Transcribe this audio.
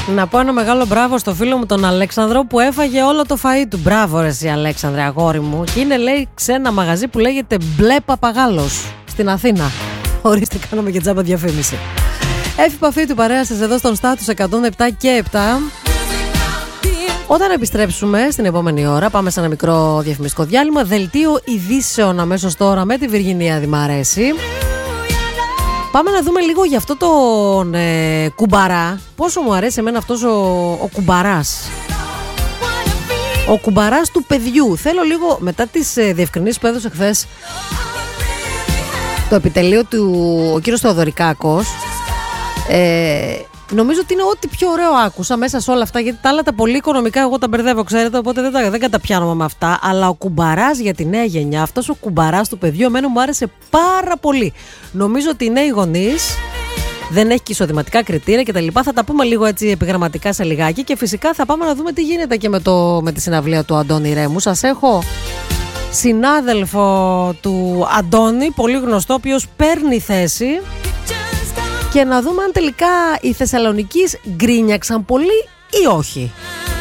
Να πω ένα μεγάλο μπράβο στο φίλο μου τον Αλέξανδρο που έφαγε όλο το φαΐ του. Μπράβο ρε εσύ Αλέξανδρε, αγόρι μου. Και είναι, λέει, ξένα μαγαζί που λέγεται Μπλε Παπαγάλος στην Αθήνα. Ορίστε, κάναμε και τζάμπα διαφήμιση. Επαφή του παρέασες εδώ στον Στάτους 107 και 7. Όταν επιστρέψουμε στην επόμενη ώρα, πάμε σε ένα μικρό διαφημιστικό διάλειμμα. Δελτίο ειδήσεων αμέσως τώρα με τη Βυργινία Δημαρέση. Πάμε να δούμε λίγο για αυτό τον κουμπαρά. Πόσο μου αρέσει εμένα αυτός ο κουμπαράς. Ο κουμπαράς του παιδιού. Θέλω λίγο, μετά τις διευκρινήσεις που έδωσε χθες το επιτελείο του ο κύριος Θεοδωρικάκος, νομίζω ότι είναι ό,τι πιο ωραίο άκουσα μέσα σε όλα αυτά, γιατί τα άλλα τα πολύ οικονομικά εγώ τα μπερδεύω, ξέρετε, οπότε δεν καταπιάνομαι με αυτά. Αλλά ο κουμπαράς για τη νέα γενιά, αυτός ο κουμπαράς του παιδιού, εμένα μου άρεσε πάρα πολύ. Νομίζω ότι οι νέοι γονείς δεν έχει και εισοδηματικά κριτήρια κτλ. Θα τα πούμε λίγο έτσι επιγραμματικά σε λιγάκι και φυσικά θα πάμε να δούμε τι γίνεται και με τη συναυλία του Αντώνη Ρέμου. Σας έχω συνάδελφο του Αντώνη, πολύ γνωστό, ο οποίος παίρνει θέση. Και να δούμε αν τελικά οι Θεσσαλονικείς γκρίνιαξαν πολύ ή όχι.